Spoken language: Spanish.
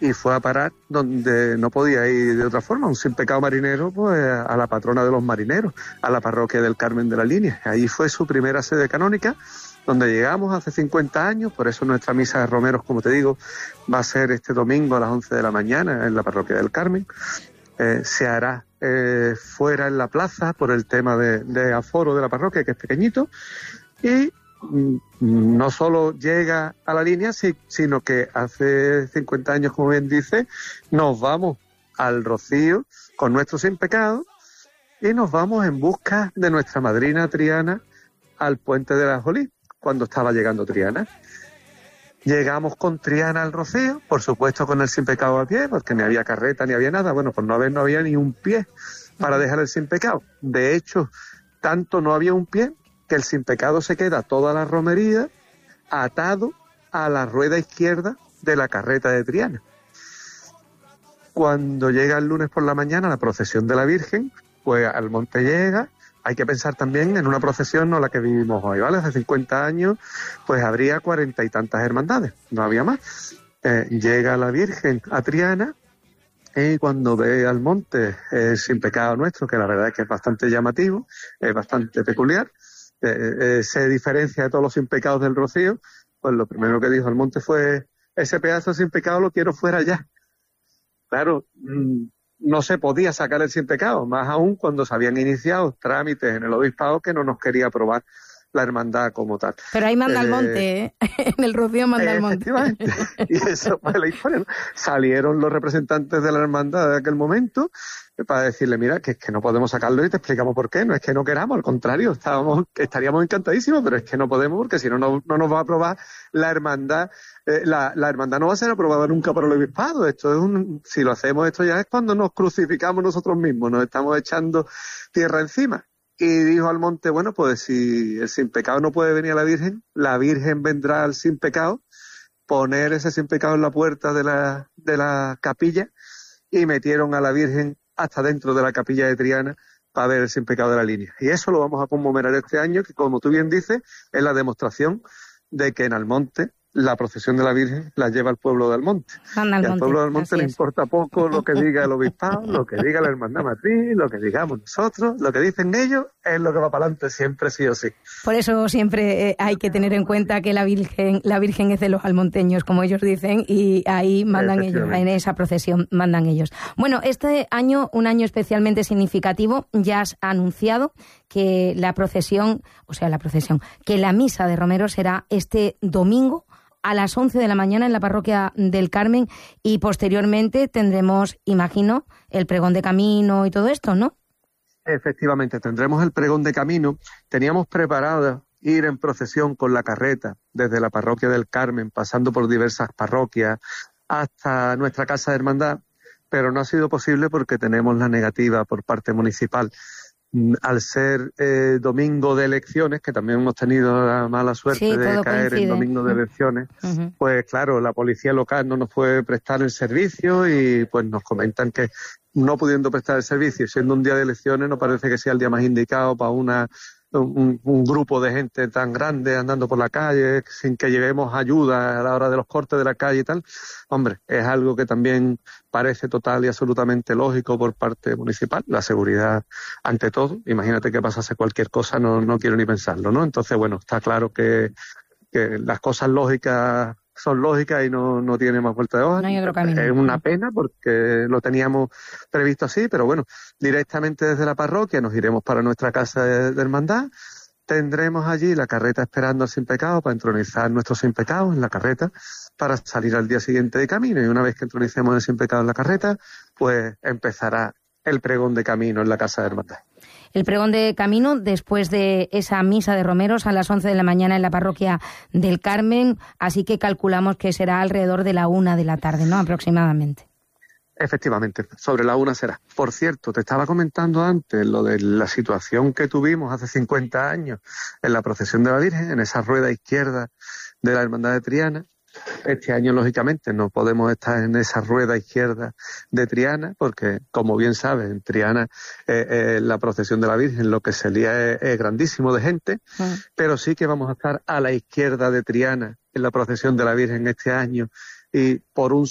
y fue a parar donde no podía ir de otra forma, un sin pecado marinero, pues a la patrona de los marineros, a la parroquia del Carmen de la Línea. Allí fue su primera sede canónica, donde llegamos hace 50 años, por eso nuestra misa de romeros, como te digo, va a ser este domingo a las 11 de la mañana en la parroquia del Carmen. Se hará fuera en la plaza por el tema de aforo de la parroquia, que es pequeñito, y no solo llega a la línea, sino que hace 50 años, como bien dice, nos vamos al Rocío con nuestro sin pecado y nos vamos en busca de nuestra madrina Triana al puente de la Jolí, cuando estaba llegando Triana. Llegamos con Triana al Rocío, por supuesto con el sin pecado a pie, porque ni había carreta ni había nada. Bueno, pues no había ni un pie para dejar el sin pecado. De hecho, tanto no había un pie que el sin pecado se queda toda la romería atado a la rueda izquierda de la carreta de Triana. Cuando llega el lunes por la mañana la procesión de la Virgen, pues al monte llega. Hay que pensar también en una procesión, no la que vivimos hoy, ¿vale? Hace 50 años, pues habría 40 y tantas hermandades, no había más. Llega la Virgen a Triana y cuando ve al monte sin pecado nuestro, que la verdad es que es bastante llamativo, es bastante peculiar, se diferencia de todos los sin pecados del Rocío, pues lo primero que dijo al monte fue: ese pedazo sin pecado lo quiero fuera ya. Claro, no se podía sacar el sin pecado, más aún cuando se habían iniciado trámites en el obispado que no nos quería aprobar la hermandad como tal. Pero ahí manda al monte, ¿eh? En el Rocío manda al monte. Efectivamente, y eso fue la historia, ¿no? Salieron los representantes de la hermandad de aquel momento para decirle: mira, que es que no podemos sacarlo y te explicamos por qué. No es que no queramos, al contrario, estaríamos encantadísimos, pero es que no podemos porque si no, no nos va a aprobar la hermandad. La hermandad no va a ser aprobada nunca por el obispado. Si lo hacemos, esto ya es cuando nos crucificamos nosotros mismos, nos estamos echando tierra encima. Y dijo al monte: bueno, pues si el sin pecado no puede venir a la Virgen vendrá al sin pecado, poner ese sin pecado en la puerta de la capilla, y metieron a la Virgen hasta dentro de la capilla de Triana para ver el sin pecado de la línea. Y eso lo vamos a conmemorar este año, que como tú bien dices, es la demostración de que en Almonte la procesión de la Virgen la lleva el pueblo de Almonte. Y al pueblo de Almonte le importa poco lo que diga el obispado, lo que diga la hermandad matriz, lo que digamos nosotros, lo que dicen ellos es lo que va para adelante siempre, sí o sí. Por eso siempre hay que tener en cuenta que la Virgen es de los almonteños, como ellos dicen, y ahí mandan ellos, en esa procesión mandan ellos. Bueno, este año, un año especialmente significativo, ya has anunciado que que la misa de Romero será este domingo a las 11 de la mañana en la parroquia del Carmen, y posteriormente tendremos, imagino, el pregón de camino y todo esto, ¿no? Efectivamente, tendremos el pregón de camino. Teníamos preparado ir en procesión con la carreta desde la parroquia del Carmen, pasando por diversas parroquias hasta nuestra casa de hermandad, pero no ha sido posible porque tenemos la negativa por parte municipal. Al ser domingo de elecciones, que también hemos tenido la mala suerte de caer en domingo de elecciones, pues claro, la policía local no nos puede prestar el servicio y pues nos comentan que no pudiendo prestar el servicio, siendo un día de elecciones, no parece que sea el día más indicado para un grupo de gente tan grande andando por la calle sin que llevemos ayuda a la hora de los cortes de la calle y tal. Hombre, es algo que también parece total y absolutamente lógico por parte municipal, la seguridad ante todo. Imagínate que pasase cualquier cosa, no quiero ni pensarlo, ¿no? Entonces, bueno, está claro que las cosas lógicas son lógicas y no tiene más vuelta de hoja. No hay otro camino. Es una pena porque lo teníamos previsto así, pero bueno, directamente desde la parroquia nos iremos para nuestra casa de hermandad. Tendremos allí la carreta esperando al sin pecado para entronizar nuestro sin pecado en la carreta para salir al día siguiente de camino, y una vez que entronicemos el sin pecado en la carreta, pues empezará el pregón de camino en la casa de hermandad. El pregón de camino después de esa misa de romeros a las 11 de la mañana en la parroquia del Carmen, así que calculamos que será alrededor de la 1 de la tarde, ¿no? Aproximadamente. Efectivamente, sobre la 1 será. Por cierto, te estaba comentando antes lo de la situación que tuvimos hace 50 años en la procesión de la Virgen, en esa rueda izquierda de la Hermandad de Triana. Este año, lógicamente, no podemos estar en esa rueda izquierda de Triana, porque, como bien sabes, en Triana la procesión de la Virgen lo que se lía es grandísimo de gente, pero sí que vamos a estar a la izquierda de Triana en la procesión de la Virgen este año, y por un